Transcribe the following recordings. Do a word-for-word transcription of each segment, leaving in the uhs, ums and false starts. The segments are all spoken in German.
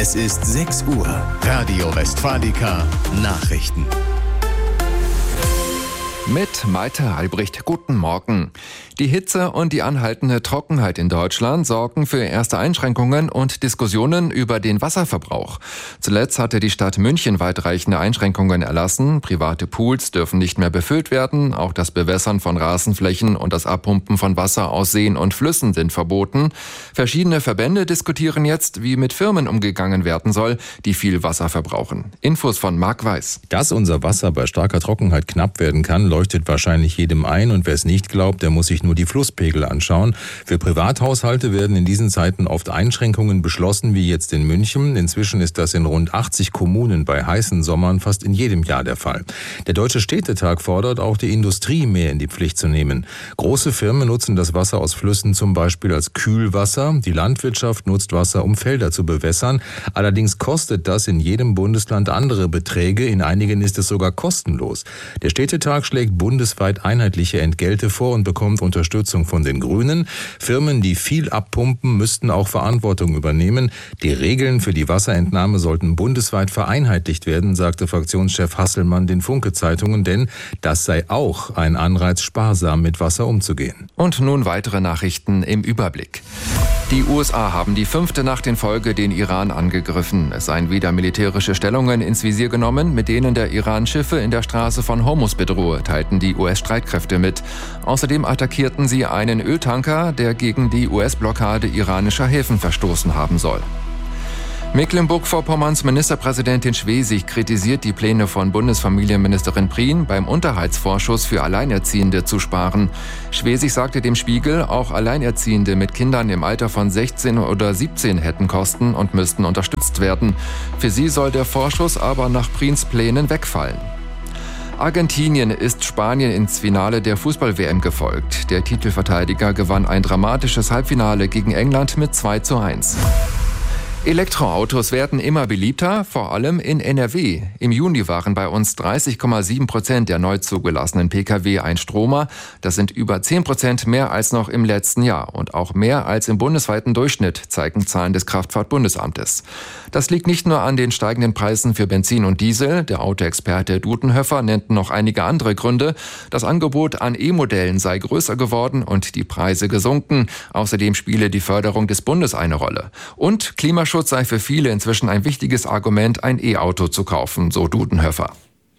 Es ist sechs Uhr. Radio Westfalica Nachrichten. Mit Malte Albrecht, guten Morgen. Die Hitze und die anhaltende Trockenheit in Deutschland sorgen für erste Einschränkungen und Diskussionen über den Wasserverbrauch. Zuletzt hatte die Stadt München weitreichende Einschränkungen erlassen. Private Pools dürfen nicht mehr befüllt werden. Auch das Bewässern von Rasenflächen und das Abpumpen von Wasser aus Seen und Flüssen sind verboten. Verschiedene Verbände diskutieren jetzt, wie mit Firmen umgegangen werden soll, die viel Wasser verbrauchen. Infos von Marc Weiß. Dass unser Wasser bei starker Trockenheit knapp werden kann, leuchtet wahrscheinlich jedem ein, und wer es nicht glaubt, der muss sich nur die Flusspegel anschauen. Für Privathaushalte werden in diesen Zeiten oft Einschränkungen beschlossen, wie jetzt in München. Inzwischen ist das in rund achtzig Kommunen bei heißen Sommern fast in jedem Jahr der Fall. Der Deutsche Städtetag fordert auch die Industrie mehr in die Pflicht zu nehmen. Große Firmen nutzen das Wasser aus Flüssen zum Beispiel als Kühlwasser. Die Landwirtschaft nutzt Wasser, um Felder zu bewässern. Allerdings kostet das in jedem Bundesland andere Beträge. In einigen ist es sogar kostenlos. Der Städtetag schlägt bundesweit einheitliche Entgelte vor und bekommt Unterstützung von den Grünen. Firmen, die viel abpumpen, müssten auch Verantwortung übernehmen. Die Regeln für die Wasserentnahme sollten bundesweit vereinheitlicht werden, sagte Fraktionschef Hasselmann den Funke-Zeitungen, denn das sei auch ein Anreiz, sparsam mit Wasser umzugehen. Und nun weitere Nachrichten im Überblick. Die U S A haben die fünfte Nacht in Folge den Iran angegriffen. Es seien wieder militärische Stellungen ins Visier genommen, mit denen der Iran Schiffe in der Straße von Hormuz bedrohe, teilten die U S-Streitkräfte mit. Außerdem attackierten sie einen Öltanker, der gegen die U S-Blockade iranischer Häfen verstoßen haben soll. Mecklenburg-Vorpommerns Ministerpräsidentin Schwesig kritisiert die Pläne von Bundesfamilienministerin Prien, beim Unterhaltsvorschuss für Alleinerziehende zu sparen. Schwesig sagte dem Spiegel, auch Alleinerziehende mit Kindern im Alter von sechzehn oder siebzehn hätten Kosten und müssten unterstützt werden. Für sie soll der Vorschuss aber nach Priens Plänen wegfallen. Argentinien ist Spanien ins Finale der Fußball-W M gefolgt. Der Titelverteidiger gewann ein dramatisches Halbfinale gegen England mit zwei zu eins. Elektroautos werden immer beliebter, vor allem in N R W. Im Juni waren bei uns dreißig Komma sieben Prozent der neu zugelassenen Pkw Einstromer. Das sind über zehn Prozent mehr als noch im letzten Jahr und auch mehr als im bundesweiten Durchschnitt, zeigen Zahlen des Kraftfahrtbundesamtes. Das liegt nicht nur an den steigenden Preisen für Benzin und Diesel. Der Autoexperte Dudenhöfer nennt noch einige andere Gründe. Das Angebot an E-Modellen sei größer geworden und die Preise gesunken. Außerdem spiele die Förderung des Bundes eine Rolle. Und Klimaschutz Schutz sei für viele inzwischen ein wichtiges Argument, ein E-Auto zu kaufen, so Dudenhöfer.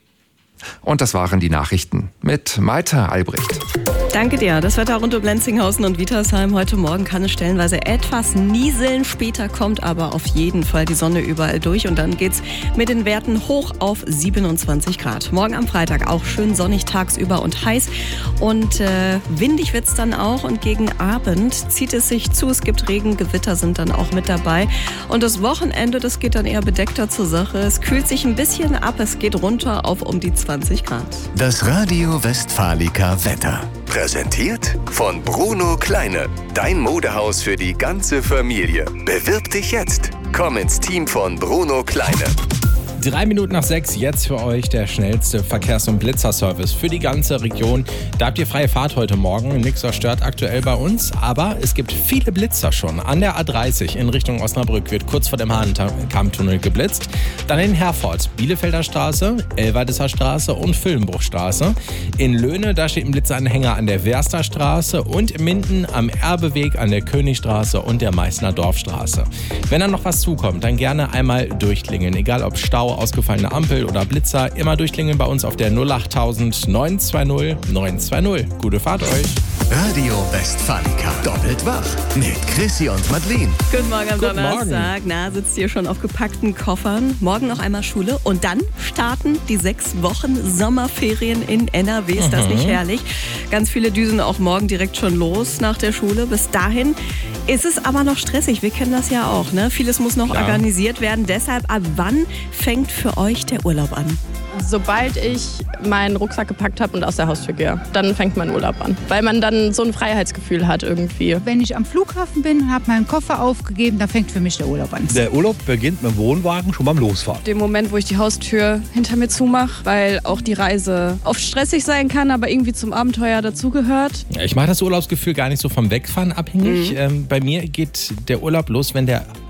Und das waren die Nachrichten mit Malte Albrecht. Danke dir. Das Wetter rund um Lenzinghausen und Wietersheim. Heute Morgen kann es stellenweise etwas nieseln. Später kommt aber auf jeden Fall die Sonne überall durch. Und dann geht's mit den Werten hoch auf siebenundzwanzig Grad. Morgen am Freitag auch schön sonnig tagsüber und heiß. Und äh, windig wird's dann auch. Und gegen Abend zieht es sich zu. Es gibt Regen, Gewitter sind dann auch mit dabei. Und das Wochenende, das geht dann eher bedeckter zur Sache. Es kühlt sich ein bisschen ab. Es geht runter auf um die zwanzig Grad. Das Radio Westfalica Wetter. Präsentiert von Bruno Kleine. Dein Modehaus für die ganze Familie. Bewirb dich jetzt. Komm ins Team von Bruno Kleine. Drei Minuten nach sechs, jetzt für euch der schnellste Verkehrs- und Blitzerservice für die ganze Region. Da habt ihr freie Fahrt heute Morgen. Nichts stört aktuell bei uns, aber es gibt viele Blitzer schon. An der A dreißig in Richtung Osnabrück wird kurz vor dem Hahnenkammtunnel geblitzt. Dann in Herford, Bielefelder Straße, Elverdisser Straße und Füllenbruchstraße. In Löhne, da steht ein Blitzeranhänger an der Werster Straße und in Minden am Erbeweg an der Königstraße und der Meißner Dorfstraße. Wenn da noch was zukommt, dann gerne einmal durchklingeln, egal ob Stau, ausgefallene Ampel oder Blitzer, immer durchklingeln bei uns auf der null acht tausend neun zwei null neun zwei null. Gute Fahrt euch. Radio Westfalica. Doppelt wach mit Chrissy und Madeleine. Guten Morgen am Guten Donnerstag. Morgen. Na, sitzt ihr schon auf gepackten Koffern? Morgen noch einmal Schule und dann starten die sechs Wochen Sommerferien in N R W. Ist das nicht herrlich? Ganz viele düsen auch morgen direkt schon los nach der Schule. Bis dahin ist es aber noch stressig. Wir kennen das ja auch, ne? Vieles muss noch Klar. organisiert werden. Deshalb, ab wann fängt für euch der Urlaub an? Sobald ich meinen Rucksack gepackt habe und aus der Haustür gehe, dann fängt mein Urlaub an. Weil man dann so ein Freiheitsgefühl hat irgendwie. Wenn ich am Flughafen bin, habe meinen Koffer aufgegeben, dann fängt für mich der Urlaub an. Der Urlaub beginnt mit dem Wohnwagen schon beim Losfahren. Dem Moment, wo ich die Haustür hinter mir zumache, weil auch die Reise oft stressig sein kann, aber irgendwie zum Abenteuer dazugehört. Ich mache das Urlaubsgefühl gar nicht so vom Wegfahren abhängig. Mhm. Ähm, bei mir geht der Urlaub los, wenn der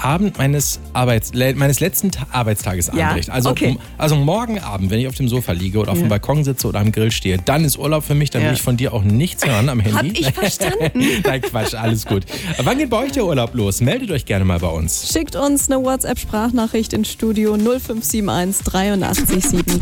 Abend meines, Arbeits, meines letzten Ta- Arbeitstages Ja, anbricht, also, okay. also morgen Abend, wenn ich auf dem Sofa liege oder auf Ja. dem Balkon sitze oder am Grill stehe, dann ist Urlaub für mich, dann Ja. will ich von dir auch nichts hören am Handy. Hab ich verstanden. Nein, Quatsch, alles gut. Wann geht bei euch der Urlaub los? Meldet euch gerne mal bei uns. Schickt uns eine WhatsApp-Sprachnachricht ins Studio null fünf sieben eins dreiundachtzig sieben.